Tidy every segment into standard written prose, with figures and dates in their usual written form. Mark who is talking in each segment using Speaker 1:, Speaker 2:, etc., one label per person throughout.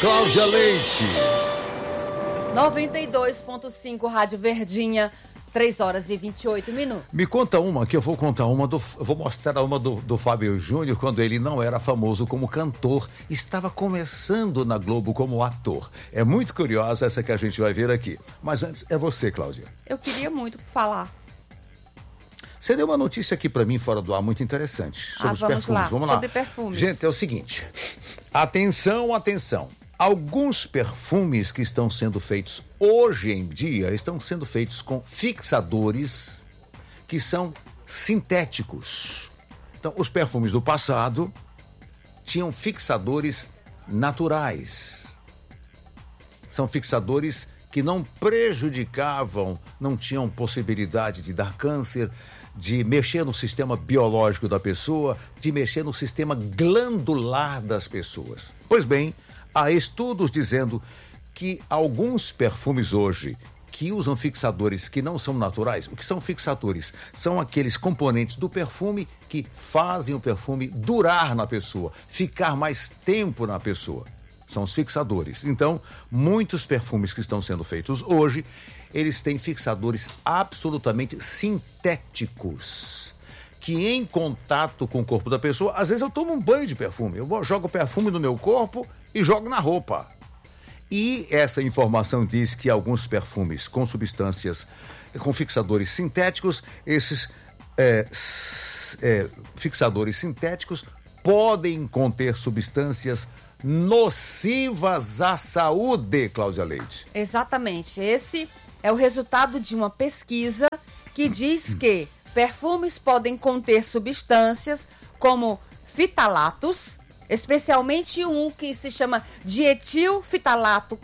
Speaker 1: Cláudia Leite.
Speaker 2: 92.5 Rádio Verdinha, 3h28.
Speaker 1: Me conta uma, que eu vou contar uma vou mostrar uma do Fábio Júnior, quando ele não era famoso como cantor, estava começando na Globo como ator. É muito curiosa essa que a gente vai ver aqui. Mas antes, é você, Cláudia.
Speaker 2: Eu queria muito falar.
Speaker 1: Você deu uma notícia aqui pra mim fora do ar muito interessante sobre os perfumes. Vamos lá.
Speaker 2: Sobre perfumes.
Speaker 1: Gente, é o seguinte. Atenção, atenção. Alguns perfumes que estão sendo feitos hoje em dia estão sendo feitos com fixadores que são sintéticos. Então, os perfumes do passado tinham fixadores naturais. São fixadores que não prejudicavam, não tinham possibilidade de dar câncer, de mexer no sistema biológico da pessoa, de mexer no sistema glandular das pessoas. Pois bem, há estudos dizendo que alguns perfumes hoje que usam fixadores que não são naturais, o que são fixadores? São aqueles componentes do perfume que fazem o perfume durar na pessoa, ficar mais tempo na pessoa. São os fixadores. Então, muitos perfumes que estão sendo feitos hoje, eles têm fixadores absolutamente sintéticos, que em contato com o corpo da pessoa, às vezes eu tomo um banho de perfume, eu jogo perfume no meu corpo e jogo na roupa. E essa informação diz que alguns perfumes com substâncias, com fixadores sintéticos, esses fixadores sintéticos podem conter substâncias nocivas à saúde, Cláudia Leite.
Speaker 2: Exatamente. Esse é o resultado de uma pesquisa que diz que perfumes podem conter substâncias como fitalatos, especialmente um que se chama dietilfitalato,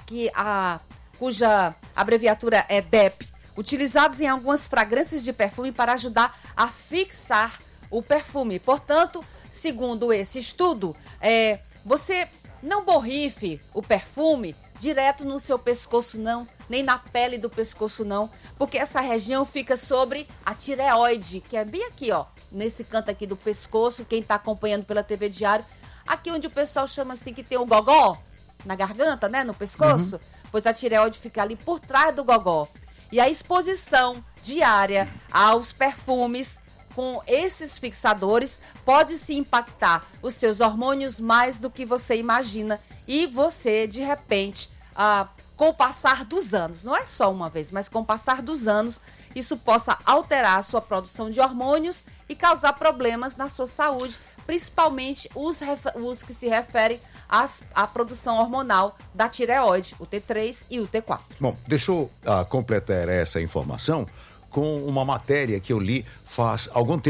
Speaker 2: cuja abreviatura é DEP, utilizados em algumas fragrâncias de perfume para ajudar a fixar o perfume. Portanto, segundo esse estudo, você não borrife o perfume direto no seu pescoço, não, nem na pele do pescoço, não, porque essa região fica sobre a tireoide, que é bem aqui, ó, nesse canto aqui do pescoço. Quem está acompanhando pela TV Diário, aqui onde o pessoal chama assim que tem o gogó na garganta, né, no pescoço, pois a tireoide fica ali por trás do gogó. E a exposição diária aos perfumes com esses fixadores pode se impactar os seus hormônios mais do que você imagina, e você, de repente, com o passar dos anos, não é só uma vez, mas com o passar dos anos, isso possa alterar a sua produção de hormônios e causar problemas na sua saúde, principalmente os que se referem à produção hormonal da tireoide, o T3 e o T4.
Speaker 1: Bom, deixa eu completar essa informação com uma matéria que eu li faz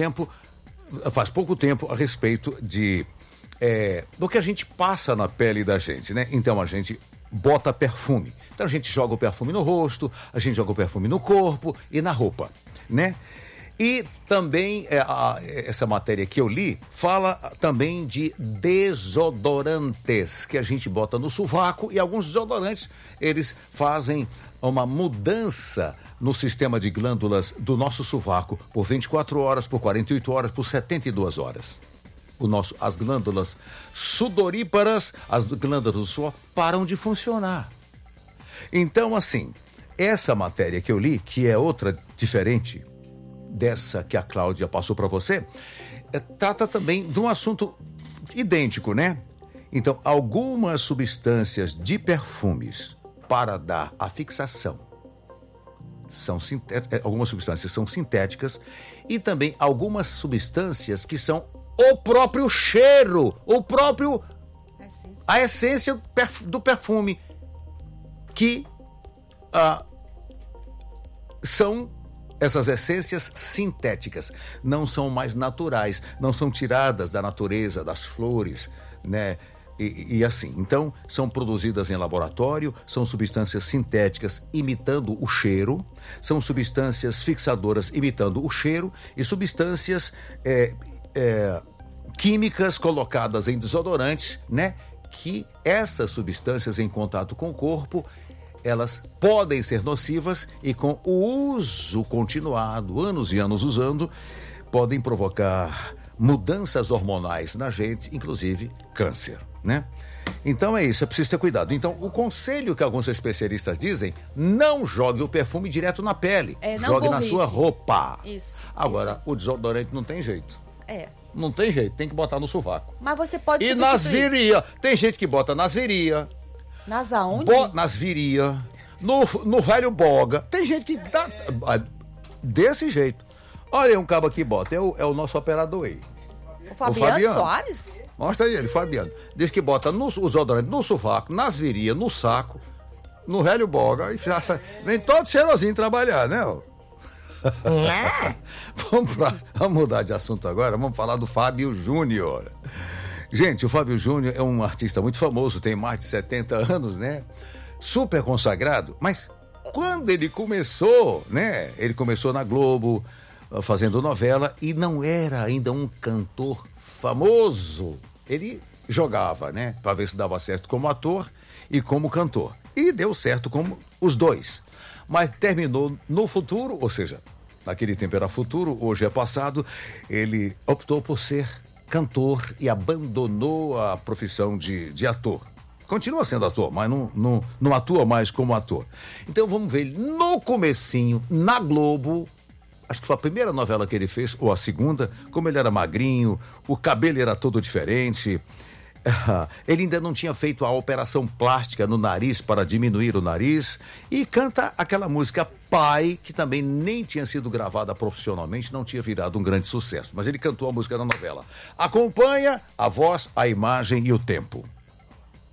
Speaker 1: pouco tempo, a respeito do que a gente passa na pele da gente, né? Então a gente bota perfume. Então a gente joga o perfume no rosto, a gente joga o perfume no corpo e na roupa, né? E também essa matéria que eu li fala também de desodorantes que a gente bota no sovaco, e alguns desodorantes, eles fazem uma mudança no sistema de glândulas do nosso sovaco por 24 horas, por 48 horas, por 72 horas. As glândulas sudoríparas, as glândulas do suor, param de funcionar. Então, assim, essa matéria que eu li, que é outra diferente dessa que a Cláudia passou para você, trata também de um assunto idêntico, né? Então, algumas substâncias de perfumes para dar a fixação algumas substâncias são sintéticas, e também algumas substâncias que são o próprio cheiro, a essência do perfume, que são essas essências sintéticas, não são mais naturais, não são tiradas da natureza, das flores, né? E assim, então, são produzidas em laboratório, são substâncias sintéticas imitando o cheiro, são substâncias fixadoras imitando o cheiro, e substâncias químicas colocadas em desodorantes, né? Que essas substâncias em contato com o corpo, elas podem ser nocivas, e com o uso continuado, anos e anos usando, podem provocar mudanças hormonais na gente, inclusive câncer, né? Então é isso, é preciso ter cuidado. Então, o conselho que alguns especialistas dizem, não jogue o perfume direto na pele.
Speaker 2: Não
Speaker 1: jogue
Speaker 2: borrife.
Speaker 1: na sua roupa.
Speaker 2: Isso.
Speaker 1: Agora, o desodorante não tem jeito. Não tem jeito, tem que botar no sovaco.
Speaker 2: Mas você pode
Speaker 1: E nas viria. Tem gente que bota nas viria.
Speaker 2: Nas aonde?
Speaker 1: Nas viria. No velho boga. Tem gente que dá desse jeito. Olha aí um cabo aqui, bota. É o nosso operador aí.
Speaker 2: O Fabiano Soares?
Speaker 1: Mostra aí ele, Fabiano. Diz que bota o desodorante no sovaco, nas virias, no saco, no velho boga. E vem todo cheirosinho trabalhar, né? Vamos mudar de assunto agora. Vamos falar do Fábio Júnior. Gente, o Fábio Júnior é um artista muito famoso, tem mais de 70 anos, né? Super consagrado, mas quando ele começou, né? Ele começou na Globo, fazendo novela, e não era ainda um cantor famoso. Ele jogava, né? Para ver se dava certo como ator e como cantor. E deu certo como os dois. Mas terminou no futuro, ou seja, naquele tempo era futuro, hoje é passado, ele optou por ser cantor e abandonou a profissão de ator. Continua sendo ator, mas não atua mais como ator. Então vamos ver ele no comecinho, na Globo, acho que foi a primeira novela que ele fez, ou a segunda, como ele era magrinho, o cabelo era todo diferente. Ele ainda não tinha feito a operação plástica no nariz para diminuir o nariz e canta aquela música Pai, que também nem tinha sido gravada profissionalmente, não tinha virado um grande sucesso, mas ele cantou a música da novela. Acompanha a voz, a imagem e o tempo.